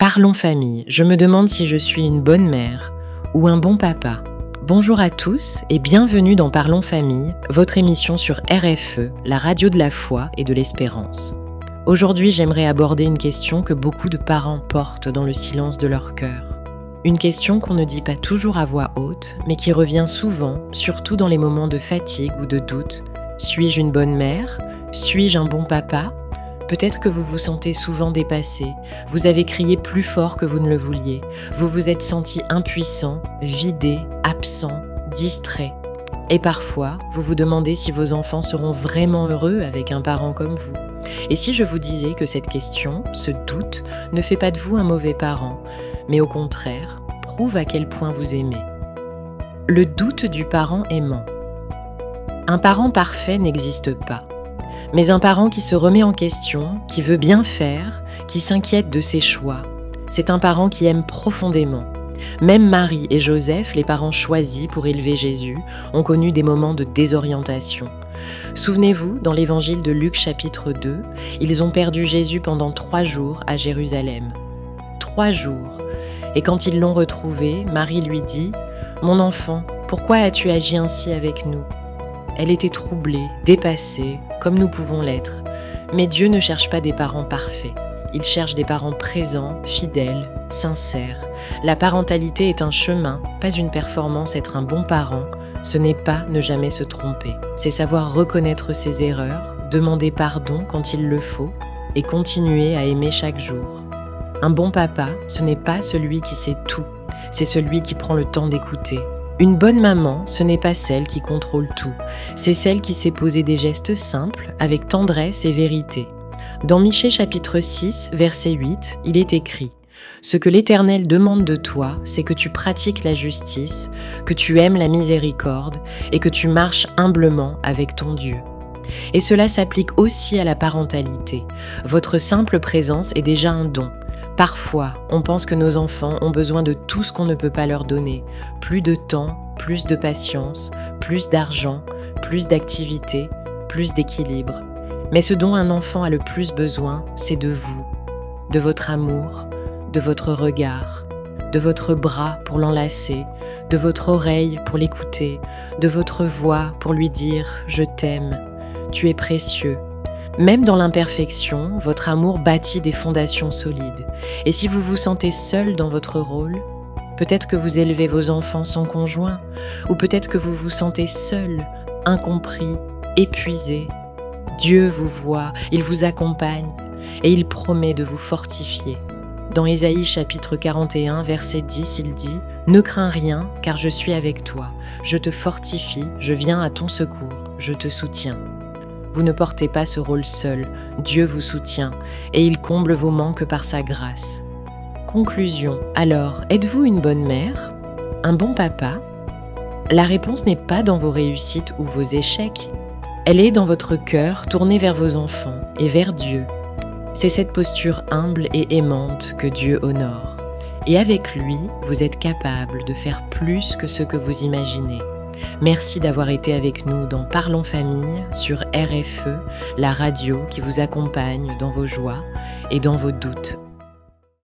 Parlons famille, je me demande si je suis une bonne mère ou un bon papa. Bonjour à tous et bienvenue dans Parlons famille, votre émission sur RFE, la radio de la foi et de l'espérance. Aujourd'hui, j'aimerais aborder une question que beaucoup de parents portent dans le silence de leur cœur. Une question qu'on ne dit pas toujours à voix haute, mais qui revient souvent, surtout dans les moments de fatigue ou de doute. Suis-je une bonne mère ? Suis-je un bon papa ? Peut-être que vous vous sentez souvent dépassé, vous avez crié plus fort que vous ne le vouliez, vous vous êtes senti impuissant, vidé, absent, distrait. Et parfois, vous vous demandez si vos enfants seront vraiment heureux avec un parent comme vous. Et si je vous disais que cette question, ce doute, ne fait pas de vous un mauvais parent, mais au contraire, prouve à quel point vous aimez. Le doute du parent aimant. Un parent parfait n'existe pas. Mais un parent qui se remet en question, qui veut bien faire, qui s'inquiète de ses choix, c'est un parent qui aime profondément. Même Marie et Joseph, les parents choisis pour élever Jésus, ont connu des moments de désorientation. Souvenez-vous, dans l'évangile de Luc chapitre 2, ils ont perdu Jésus pendant 3 jours à Jérusalem. 3 jours. Et quand ils l'ont retrouvé, Marie lui dit « Mon enfant, pourquoi as-tu agi ainsi avec nous ?» Elle était troublée, dépassée, comme nous pouvons l'être. Mais Dieu ne cherche pas des parents parfaits. Il cherche des parents présents, fidèles, sincères. La parentalité est un chemin, pas une performance. Être un bon parent, ce n'est pas ne jamais se tromper. C'est savoir reconnaître ses erreurs, demander pardon quand il le faut et continuer à aimer chaque jour. Un bon papa, ce n'est pas celui qui sait tout, c'est celui qui prend le temps d'écouter. Une bonne maman, ce n'est pas celle qui contrôle tout, c'est celle qui sait poser des gestes simples avec tendresse et vérité. Dans Michée chapitre 6, verset 8, il est écrit « Ce que l'Éternel demande de toi, c'est que tu pratiques la justice, que tu aimes la miséricorde et que tu marches humblement avec ton Dieu. » Et cela s'applique aussi à la parentalité. Votre simple présence est déjà un don. Parfois, on pense que nos enfants ont besoin de tout ce qu'on ne peut pas leur donner. Plus de temps, plus de patience, plus d'argent, plus d'activité, plus d'équilibre. Mais ce dont un enfant a le plus besoin, c'est de vous, de votre amour, de votre regard, de votre bras pour l'enlacer, de votre oreille pour l'écouter, de votre voix pour lui dire « Je t'aime, tu es précieux ». Même dans l'imperfection, votre amour bâtit des fondations solides. Et si vous vous sentez seul dans votre rôle, peut-être que vous élevez vos enfants sans conjoint, ou peut-être que vous vous sentez seul, incompris, épuisé. Dieu vous voit, il vous accompagne, et il promet de vous fortifier. Dans Ésaïe chapitre 41, verset 10, il dit « Ne crains rien, car je suis avec toi. Je te fortifie, je viens à ton secours, je te soutiens. » Vous ne portez pas ce rôle seul, Dieu vous soutient et il comble vos manques par sa grâce. Conclusion, alors, êtes-vous une bonne mère ? Un bon papa ? La réponse n'est pas dans vos réussites ou vos échecs, elle est dans votre cœur tourné vers vos enfants et vers Dieu. C'est cette posture humble et aimante que Dieu honore. Et avec lui, vous êtes capable de faire plus que ce que vous imaginez. Merci d'avoir été avec nous dans Parlons Famille sur RFE, la radio qui vous accompagne dans vos joies et dans vos doutes.